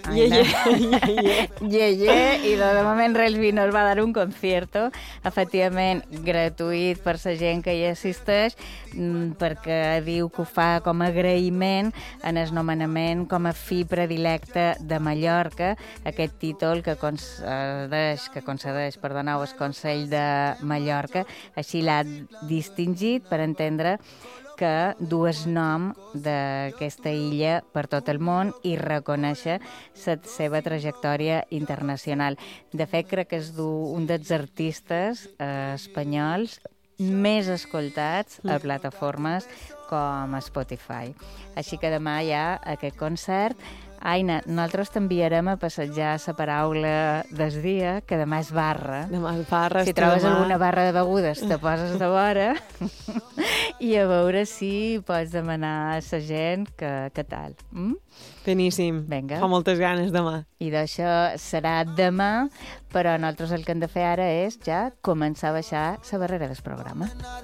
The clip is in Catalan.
I de moment Railsby nos va dar un concierto, efectivament gratuït per la gent que hi assisteix, perquè diu que ho fa com a agraïment en el nomenament com a fi predilecte de Mallorca, aquest títol que concedeix el Consell de Mallorca, així l'ha distingit per entendre que du el nom d'aquesta illa per tot el món i reconèixer la seva trajectòria internacional. De fet, crec que és un dels artistes espanyols més escoltats a plataformes com Spotify. Així que demà hi ha aquest concert. Aina, nosaltres t'enviarem a passejar la paraula del dia, que demà és barra. Demà és barra. Si trobes alguna barra de begudes, te poses de vora i a veure si pots demanar a la gent que tal. Beníssim. Vinga. Fa moltes ganes demà. I d'això serà demà, però nosaltres el que hem de fer ara és ja començar a baixar la barrera del programa.